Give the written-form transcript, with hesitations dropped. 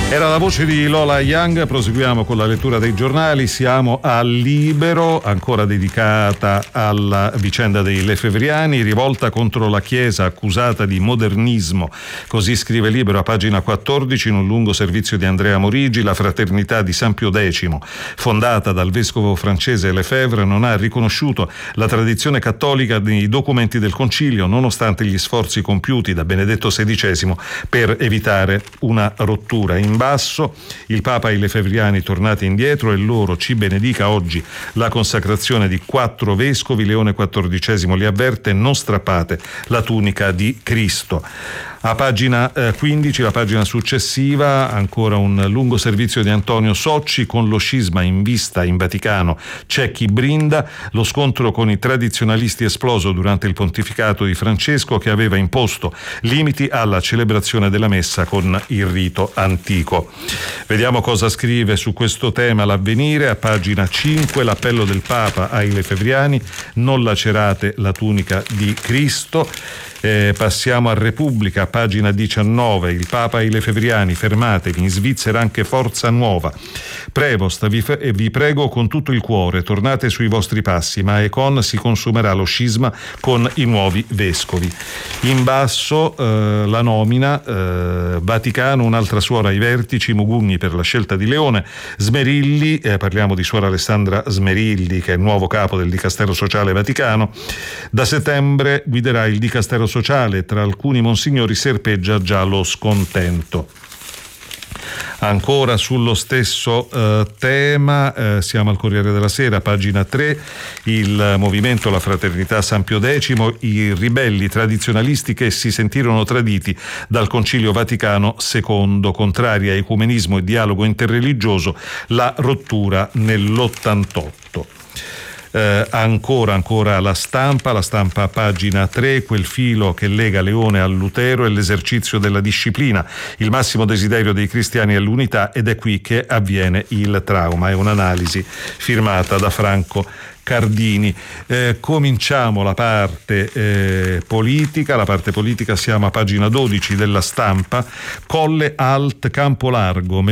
Era la voce di Lola Young. Proseguiamo con la lettura dei giornali. Siamo a Libero, ancora dedicata alla vicenda dei Lefebvriani, rivolta contro la Chiesa accusata di modernismo. Così scrive Libero a pagina 14, in un lungo servizio di Andrea Morigi. La fraternità di San Pio X, fondata dal vescovo francese Lefebvre, non ha riconosciuto la tradizione cattolica nei documenti del concilio, nonostante gli sforzi compiuti da Benedetto XVI per evitare una rottura. In basso, il Papa e i Lefebvriani tornati indietro, e loro ci benedica oggi la consacrazione di 4 vescovi. Leone XIV li avverte: non strappate la tunica di Cristo. A pagina 15, la pagina successiva, ancora un lungo servizio di Antonio Socci. Con lo scisma in vista in Vaticano c'è chi brinda. Lo scontro con i tradizionalisti è esploso durante il pontificato di Francesco, che aveva imposto limiti alla celebrazione della messa con il rito antico. Vediamo cosa scrive su questo tema l'Avvenire. A pagina 5, l'appello del Papa ai Lefebvriani: non lacerate la tunica di Cristo. Passiamo a Repubblica, pagina 19, il Papa e i Lefebvriani: fermatevi, in Svizzera anche Forza Nuova. Prevost, vi prego con tutto il cuore, tornate sui vostri passi, ma a Econ si consumerà lo scisma con i nuovi vescovi. In basso la nomina, Vaticano, un'altra suora ai vertici, Mugugni per la scelta di Leone, Smerilli, parliamo di suora Alessandra Smerilli, che è il nuovo capo del Dicastero Sociale Vaticano. Da settembre guiderà il Dicastero Sociale, tra alcuni monsignori serpeggia già lo scontento. Ancora sullo stesso tema, siamo al Corriere della Sera, pagina 3, il movimento La Fraternità San Pio X, i ribelli tradizionalisti che si sentirono traditi dal Concilio Vaticano II, contrari a ecumenismo e dialogo interreligioso, la rottura nell'88. Ancora la stampa pagina 3, quel filo che lega Leone al Lutero è l'esercizio della disciplina, il massimo desiderio dei cristiani è l'unità, ed è qui che avviene il trauma. È un'analisi firmata da Franco Cardini. Cominciamo la parte politica. Siamo a pagina 12 della Stampa. Colle, Alt, Campo Largo,